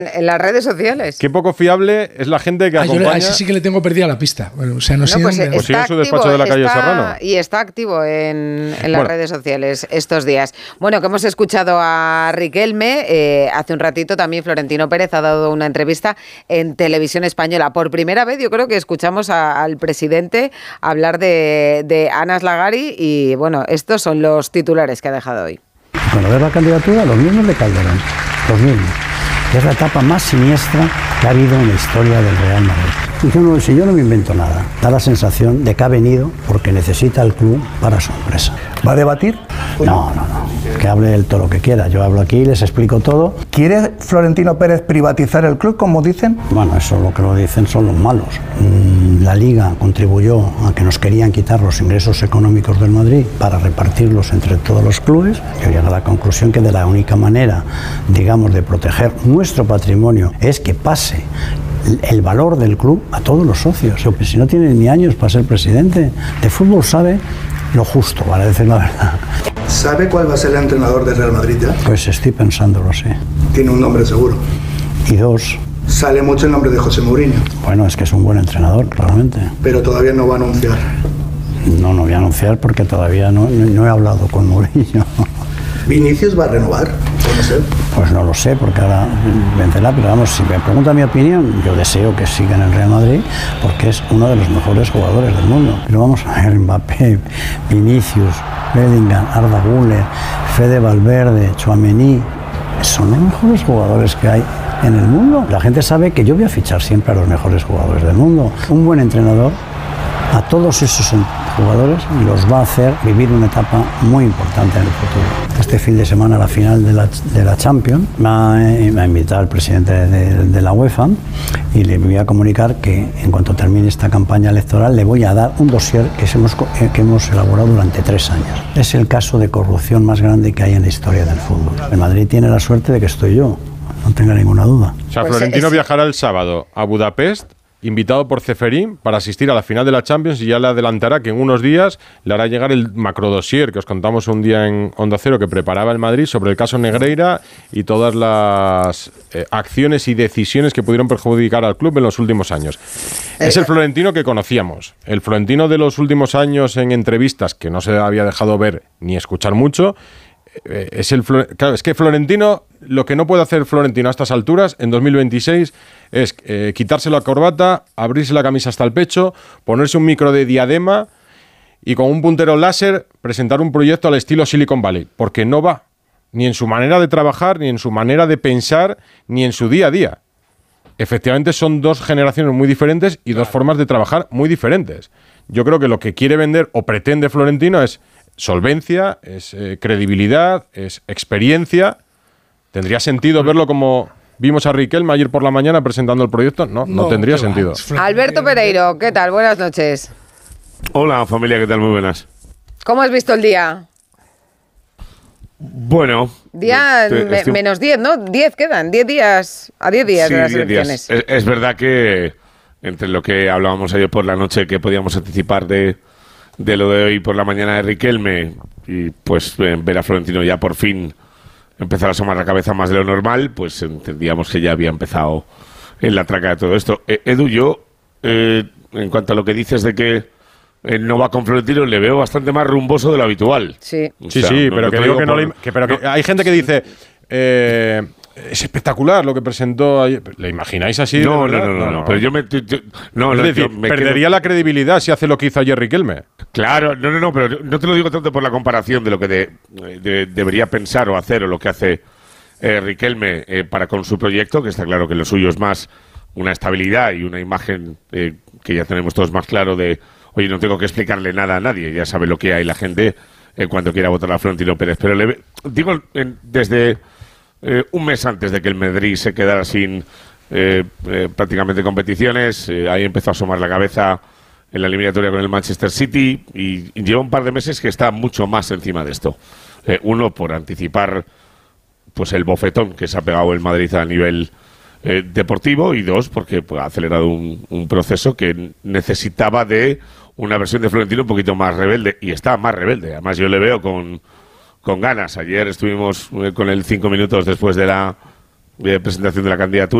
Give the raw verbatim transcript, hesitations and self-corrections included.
En las redes sociales. Qué poco fiable es la gente que ah, acompaña... Yo, a ese sí que le tengo perdida la pista. Bueno, o sea, no, no sé pues dónde... Pues sigue en su despacho de la calle está, Serrano. Y está activo en, en las bueno. redes sociales estos días. Bueno, que hemos escuchado a Riquelme. Eh, hace un ratito también Florentino Pérez ha dado una entrevista en Televisión Española. Por primera vez yo creo que escuchamos a, al presidente hablar de, de Anas Lagari y bueno, estos son los titulares que ha dejado hoy. Cuando ves la candidatura, los mismos de Calderón, los mismos. Es la etapa más siniestra que ha habido en la historia del Real Madrid. Y yo no, si yo no me invento nada, da la sensación de que ha venido porque necesita el club para su empresa. ¿Va a debatir? No, no, no. Que hable él todo lo que quiera. Yo hablo aquí, les explico todo. ¿Quiere Florentino Pérez privatizar el club, como dicen? Bueno, eso lo que lo dicen son los malos. La Liga contribuyó a que nos querían quitar los ingresos económicos del Madrid para repartirlos entre todos los clubes. Yo llego a la conclusión que de la única manera, digamos, de proteger nuestro patrimonio es que pase el valor del club a todos los socios. Porque si no tiene ni años para ser presidente de fútbol, sabe lo justo, para decir la verdad. ¿Sabe cuál va a ser el entrenador del Real Madrid ya? Pues estoy pensándolo, sí. Tiene un nombre seguro. Y dos. Sale mucho el nombre de José Mourinho. Bueno, es que es un buen entrenador, claramente. Pero todavía no va a anunciar. No, no voy a anunciar porque todavía no, no, no he hablado con Mourinho. ¿Vinicius va a renovar? ¿O no sé? Pues no lo sé, porque ahora vencerá, pero vamos, si me pregunta mi opinión, yo deseo que siga en el Real Madrid, porque es uno de los mejores jugadores del mundo. Pero vamos a ver, Mbappé, Vinicius, Bellingham, Arda Güler, Fede Valverde, Tchouaméni, son los mejores jugadores que hay en el mundo. La gente sabe que yo voy a fichar siempre a los mejores jugadores del mundo. Un buen entrenador a todos esos jugadores los va a hacer vivir una etapa muy importante en el futuro. Este fin de semana, la final de la, de la Champions, me ha, me ha invitado el presidente de, de la UEFA y le voy a comunicar que en cuanto termine esta campaña electoral le voy a dar un dossier que hemos, que hemos elaborado durante tres años. Es el caso de corrupción más grande que hay en la historia del fútbol. El Madrid tiene la suerte de que estoy yo, no tenga ninguna duda. O sea, Pues Florentino es... viajará el sábado a Budapest, invitado por Ceferín para asistir a la final de la Champions, y ya le adelantará que en unos días le hará llegar el macrodosier que os contamos un día en Onda Cero que preparaba el Madrid sobre el caso Negreira y todas las eh, acciones y decisiones que pudieron perjudicar al club en los últimos años. Es el Florentino que conocíamos. El Florentino de los últimos años en entrevistas, que no se había dejado ver ni escuchar mucho, eh, es el claro, es que Florentino, lo que no puede hacer Florentino a estas alturas, en dos mil veintiséis, es eh, quitarse la corbata, abrirse la camisa hasta el pecho, ponerse un micro de diadema y con un puntero láser presentar un proyecto al estilo Silicon Valley, porque no va, ni en su manera de trabajar, ni en su manera de pensar, ni en su día a día. Efectivamente son dos generaciones muy diferentes y dos formas de trabajar muy diferentes. Yo creo que lo que quiere vender o pretende Florentino es solvencia, es eh, credibilidad, es experiencia. ¿Tendría sentido verlo como vimos a Riquelme ayer por la mañana presentando el proyecto? No, no, no tendría sentido. Alberto Pereiro, ¿qué tal? Buenas noches. Hola, familia, ¿qué tal? Muy buenas. ¿Cómo has visto el día? Bueno... Día estoy, me, estoy... menos diez, ¿no? diez quedan, diez días, a diez días sí, de las diez elecciones. Días. Es, es verdad que entre lo que hablábamos ayer por la noche, que podíamos anticipar de, de lo de hoy por la mañana de Riquelme, y pues ver a Florentino ya por fin empezar a asomar la cabeza más de lo normal, pues entendíamos que ya había empezado en la traca de todo esto. Eh, Edu, yo, eh, en cuanto a lo que dices de que eh, no va con Florentino, le veo bastante más rumboso de lo habitual. Sí, sí, o sea, sí, no, pero no que digo digo que no por, le, que, pero no, que hay gente que dice... Eh, es espectacular lo que presentó ayer. ¿Le imagináis así? No, no, no, no, no, pero yo me... Yo, no, es no, decir, yo me perdería quedo... la credibilidad si hace lo que hizo ayer Riquelme. Claro, no, no, no, pero no te lo digo tanto por la comparación de lo que de, de, debería pensar o hacer o lo que hace eh, Riquelme eh, para con su proyecto, que está claro que lo suyo es más una estabilidad y una imagen eh, que ya tenemos todos más claro de, oye, no tengo que explicarle nada a nadie, ya sabe lo que hay la gente eh, cuando quiera votar a Florentino Pérez. Pero le digo, en, desde eh, un mes antes de que el Madrid se quedara sin eh, eh, prácticamente competiciones, eh, ahí empezó a asomar la cabeza en la eliminatoria con el Manchester City y, y lleva un par de meses que está mucho más encima de esto. Eh, uno, por anticipar pues el bofetón que se ha pegado el Madrid a nivel eh, deportivo, y dos, porque pues, ha acelerado un, un proceso que necesitaba de una versión de Florentino un poquito más rebelde, y está más rebelde. Además, yo le veo con, con ganas. Ayer estuvimos eh, con él cinco minutos después de la eh, presentación de la candidatura.